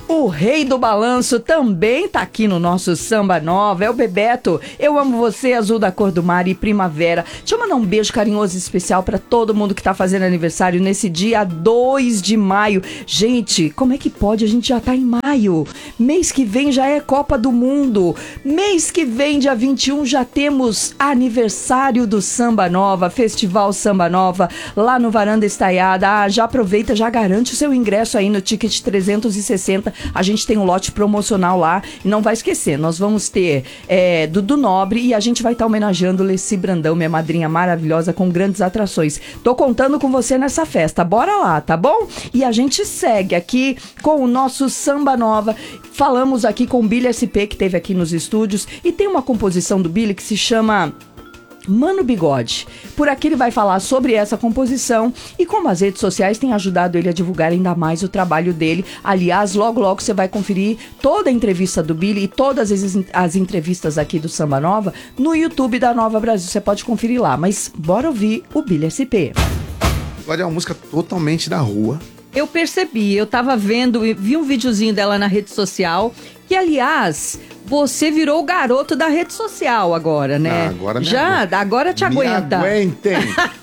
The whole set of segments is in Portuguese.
O rei do balanço também tá aqui no nosso Samba Nova, é o Bebeto. Eu amo você, azul da cor do mar e primavera. Deixa eu mandar um beijo carinhoso e especial pra todo mundo que tá fazendo aniversário nesse dia 2 de maio. Gente, como é que pode? A gente já tá em maio. Mês que vem já é Copa do Mundo. Mês que vem, dia 21, já temos aniversário do Samba Nova, Festival Samba Nova, lá no Varanda Estaiada. Já aproveita, já garante o seu ingresso aí no Ticket 360. A gente tem um lote promocional lá e não vai esquecer, nós vamos ter Dudu Nobre e a gente vai estar homenageando Leci Brandão, minha madrinha maravilhosa, com grandes atrações. Tô contando com você nessa festa, bora lá, tá bom? E a gente segue aqui com o nosso Samba Nova. Falamos aqui com o Billy SP, que esteve aqui nos estúdios, e tem uma composição do Billy que se chama Mano Bigode. Por aqui ele vai falar sobre essa composição e como as redes sociais têm ajudado ele a divulgar ainda mais o trabalho dele. Aliás, logo logo você vai conferir toda a entrevista do Billy e todas as entrevistas aqui do Samba Nova no YouTube da Nova Brasil. Você pode conferir lá, mas bora ouvir o Billy SP. Agora é uma música totalmente da rua. Eu percebi, eu tava vendo, vi um videozinho dela na rede social, que aliás, você virou o garoto da rede social agora, né? Agora agora te aguenta. Me aguentem.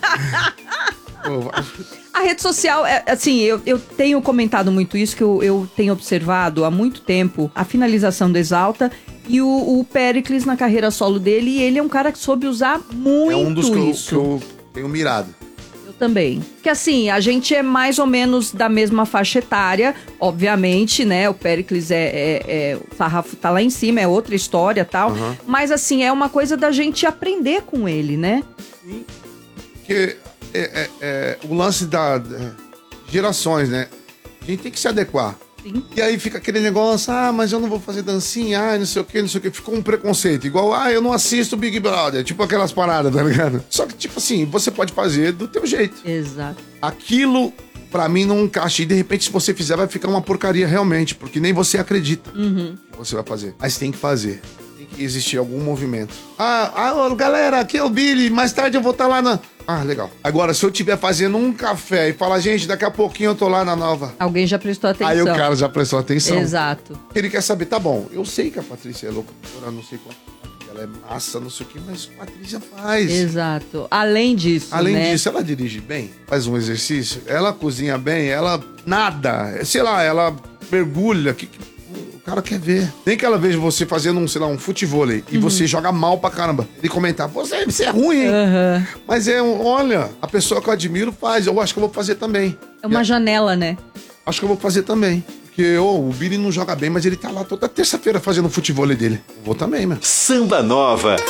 A rede social, assim, eu tenho comentado muito isso, que eu tenho observado há muito tempo a finalização do Exalta e o Péricles na carreira solo dele, e ele é um cara que soube usar muito isso. É um dos que eu tenho mirado. Também. Que assim, a gente é mais ou menos da mesma faixa etária, obviamente, né? O Péricles o sarrafo tá lá em cima, é outra história e tal. Uhum. Mas assim, é uma coisa da gente aprender com ele, né? Sim. Porque o lance da gerações, né? A gente tem que se adequar. Sim. E aí fica aquele negócio, mas eu não vou fazer dancinha, não sei o que. Ficou um preconceito, igual, eu não assisto Big Brother, tipo aquelas paradas, tá ligado? Só que, tipo assim, você pode fazer do teu jeito. Exato. Aquilo, pra mim, não encaixa. E, de repente, se você fizer, vai ficar uma porcaria realmente, porque nem você acredita que você vai fazer. Mas tem que fazer. Tem que existir algum movimento. Galera, aqui é o Billy, mais tarde eu vou estar lá na... legal. Agora, se eu estiver fazendo um café e falar, gente, daqui a pouquinho eu tô lá na Nova. Alguém já prestou atenção. Aí o cara já prestou atenção. Exato. Ele quer saber, tá bom, eu sei que a Patrícia é locutora, não sei quanto, ela é massa, não sei o que, mas a Patrícia faz. Exato. Além disso, ela dirige bem, faz um exercício, ela cozinha bem, ela nada, sei lá, ela mergulha, o cara quer ver. Nem que ela veja você fazendo um futevôlei e você joga mal pra caramba. Ele comentar, você é ruim, hein? Mas olha, a pessoa que eu admiro faz, eu acho que eu vou fazer também. É uma janela, né? Acho que eu vou fazer também. Porque o Billy não joga bem, mas ele tá lá toda terça-feira fazendo o futevôlei dele. Eu vou também, meu. Samba Nova.